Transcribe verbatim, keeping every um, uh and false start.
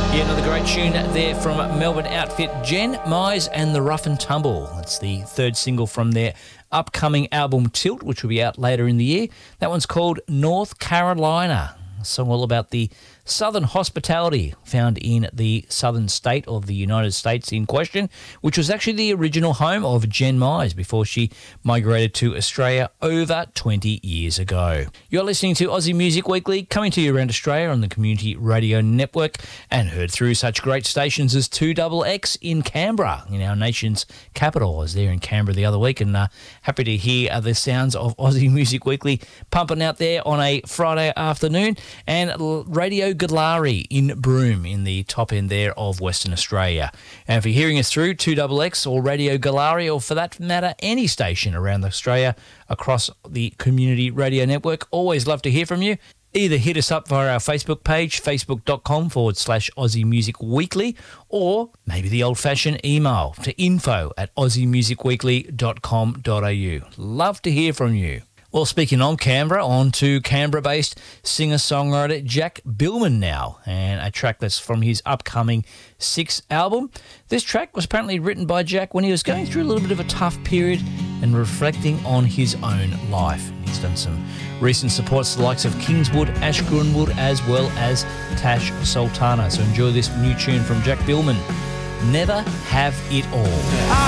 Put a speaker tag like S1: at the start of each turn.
S1: Yeah, another great tune there from Melbourne outfit Jen Mize and the Rough and Tumble. It's the third single from their upcoming album Tilt, which will be out later in the year. That one's called North Carolina, a song all about the southern hospitality found in the southern state of the United States in question, which was actually the original home of Jen Mize before she migrated to Australia over twenty years ago. You're listening to Aussie Music Weekly, coming to you around Australia on the Community Radio Network, and heard through such great stations as two X X in Canberra, in our nation's capital. I was there in Canberra the other week, and uh, happy to hear uh, the sounds of Aussie Music Weekly pumping out there on a Friday afternoon, and Radio Galari in Broome in the top end there of Western Australia. And if you're hearing us through two X X or Radio Galari, or for that matter any station around Australia across the Community Radio Network, always love to hear from you. Either hit us up via our Facebook page, facebook.com forward slash Aussie Music Weekly, or maybe the old-fashioned email to info at aussiemusicweekly dot com dot a u. Love to hear from you. Well, speaking of Canberra, on to Canberra-based singer-songwriter Jack Billman now, and a track that's from his upcoming sixth album. This track was apparently written by Jack when he was going through a little bit of a tough period and reflecting on his own life. He's done some recent supports to the likes of Kingswood, Ash Grunwood, as well as Tash Sultana. So enjoy this new tune from Jack Billman, Never Have It All.